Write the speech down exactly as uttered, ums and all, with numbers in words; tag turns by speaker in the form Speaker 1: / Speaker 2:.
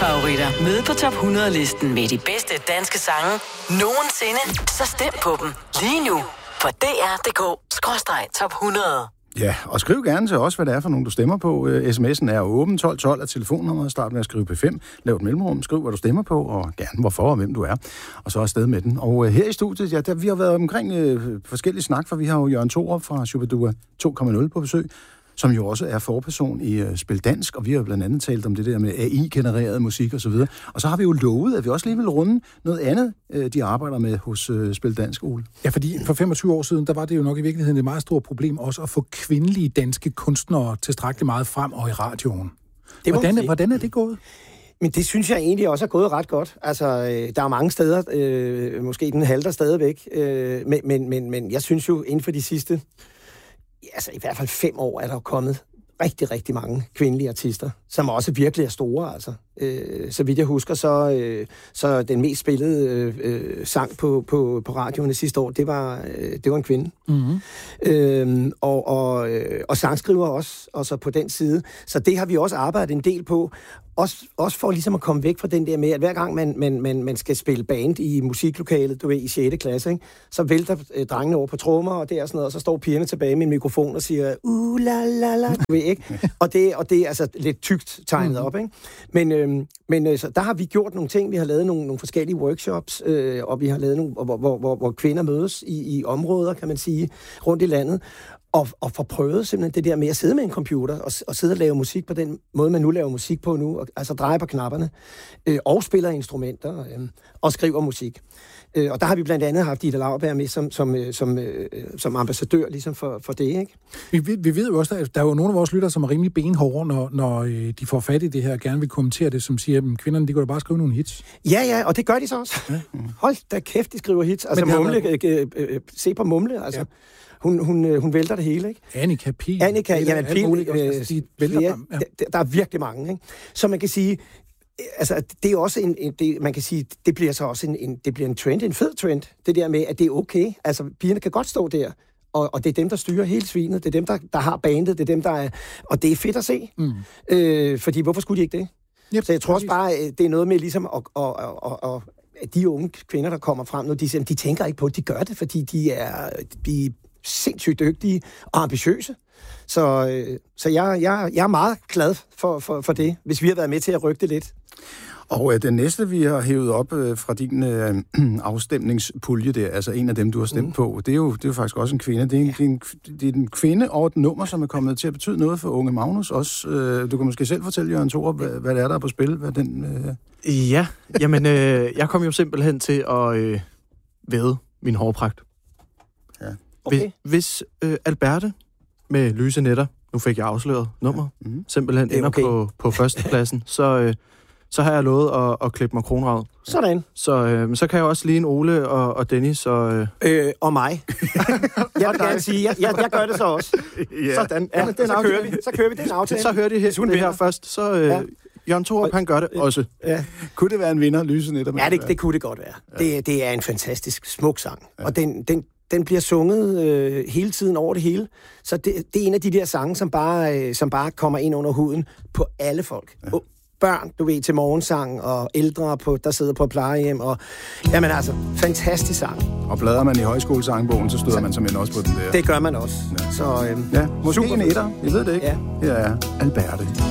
Speaker 1: favoritter. Med på top hundrede-listen med de bedste danske sange nogensinde. Så stem på dem lige nu på d r punktum d k skråstreg top hundrede.
Speaker 2: Ja, og skriv gerne til os, hvad det er for nogen, du stemmer på. sms'en er åben, tolv tolv er telefonnummeret. Start med at skrive P fem. Lav et mellemrum, skriv, hvad du stemmer på, og gerne hvorfor og hvem du er. Og så afsted med den. Og her i studiet, ja, der, vi har været omkring øh, forskellige snak, for vi har jo Jørgen Thorup fra Shubidua to komma nul på besøg, som jo også er forperson i uh, Spil Dansk, og vi har blandt andet talt om det der med A I-genereret musik og så videre. Og så har vi jo lovet, at vi også lige vil runde noget andet, uh, de arbejder med hos uh, Spil Dansk, Ole.
Speaker 3: Ja, fordi for femogtyve år siden, der var det jo nok i virkeligheden et meget stort problem også at få kvindelige danske kunstnere tilstrækkeligt meget frem og i radioen. Hvordan, hvordan er det gået?
Speaker 4: Men det synes jeg egentlig også er gået ret godt. Altså, øh, der er mange steder, øh, måske den halter stadigvæk, øh, men, men, men, men jeg synes jo, inden for de sidste altså i hvert fald fem år er der kommet rigtig, rigtig mange kvindelige artister, som også virkelig er store, altså. Øh, så vidt jeg husker, så, øh, så den mest spillede øh, sang på, på, på radioen sidste år, det var, øh, det var en kvinde. Mm-hmm. Øh, og, og, øh, og sangskriver også, også på den side. Så det har vi også arbejdet en del på. Også, også for ligesom at komme væk fra den der med, at hver gang man, man, man, man skal spille band i musiklokalet, du ved, i sjette klasse, ikke? Så vælter øh, drengene over på trommer, og det er sådan noget, og så står pigerne tilbage med en mikrofon og siger, uh, la, la, la, du ved, ikke? Og det, og det er altså lidt tykt tegnet op, ikke? Men, øh, men øh, så der har vi gjort nogle ting, vi har lavet nogle, nogle forskellige workshops, øh, og vi har lavet nogle, hvor, hvor, hvor, hvor kvinder mødes i, i områder, kan man sige, rundt i landet, og, og får prøvet simpelthen det der med at sidde med en computer, og, og sidde og lave musik på den måde, man nu laver musik på nu, og, altså dreje på knapperne, øh, og spiller instrumenter, øh, og skriver musik. Øh, og der har vi blandt andet haft Ida Lauerberg med som, som, øh, som, øh, som ambassadør ligesom for, for det, ikke?
Speaker 3: Vi, vi ved jo også, at der er jo nogle af vores lyttere, som er rimelig benhårde, når, når øh, de får fat i det her, og gerne vil kommentere det, som siger, at kvinderne, de kunne da bare skrive nogle hits.
Speaker 4: Ja, ja, og det gør de så også. Ja. Hold da kæft, de skriver hits. Altså Mumle, været... øh, øh, se på Mumle, altså. Ja. Hun, hun, hun vælter det hele, ikke?
Speaker 3: Annika Pihl.
Speaker 4: Annika, jamen Pihl, øh,
Speaker 3: altså, de vælter
Speaker 4: ja,
Speaker 3: frem, ja.
Speaker 4: der, der er virkelig mange, ikke? Så man kan sige, altså det er også en, en det, man kan sige, det bliver så også en, en, det bliver en trend, en fed trend, det der med, at det er okay. Altså pigerne kan godt stå der, og, og det er dem, der styrer hele svinet, det er dem, der, der har bandet, det er dem, der er, og det er fedt at se. Mm. Øh, fordi hvorfor skulle de ikke det? Yep, så jeg tror også bare, det er noget med ligesom at, at, at, at, at de unge kvinder, der kommer frem nu, de, de tænker ikke på, at de gør det, fordi de er, de er sindssygt dygtige og ambitiøse. Så, så jeg, jeg, jeg er meget glad for, for, for det, hvis vi har været med til at rykke det lidt.
Speaker 2: Og øh, den næste, vi har hævet op øh, fra din øh, afstemningspulje der, altså en af dem, du har stemt mm. på, det er, jo, det er jo faktisk også en kvinde. Det er en, ja. det, er en, det er en kvinde og et nummer, som er kommet til at betyde noget for unge Magnus også. Øh, du kan måske selv fortælle, Jørgen Thorup, hvad, hvad det er, der er på spil. Hvad den, øh...
Speaker 5: Ja, jamen, øh, jeg kom jo simpelthen til at øh, væde min hårpragt.
Speaker 2: Ja.
Speaker 5: Okay. Hvis, hvis øh, Alberte med lyse netter, nu fik jeg afsløret nummer, ja. mm. simpelthen ender okay. på, på førstepladsen, så... Øh, så har jeg lovet at, at klippe mig kronravet.
Speaker 4: Sådan.
Speaker 5: Så, øh, så kan jeg også lige en Ole og, og Dennis og... Øh...
Speaker 4: Øh, og mig. Jeg vil gerne sige, jeg, jeg, jeg gør det så også.
Speaker 5: Yeah.
Speaker 4: Sådan. Ja, den så, kører vi. så kører vi den aftale.
Speaker 5: Så hører de her, det her først. Så øh, ja. Jørgen Thorup, han gør det også.
Speaker 2: Ja. Kunne det være en vinder, lyse netter?
Speaker 4: Ja, det, det kunne det godt være. Ja. Det, det er en fantastisk smuk sang. Ja. Og den... den Den bliver sunget øh, hele tiden over det hele. Så det, det er en af de der sange, som bare, øh, som bare kommer ind under huden på alle folk. Ja. Og børn, du ved, til morgensang, og ældre, på, der sidder på plejehjem. Og, jamen altså, fantastisk sang.
Speaker 2: Og bladrer man i højskolesangbogen, så støder så, man simpelthen også på den der.
Speaker 4: Det gør man også.
Speaker 2: Ja.
Speaker 4: Så, øh,
Speaker 2: ja, måske en etter. Jeg ved det ikke. Ja. Her er Alberte.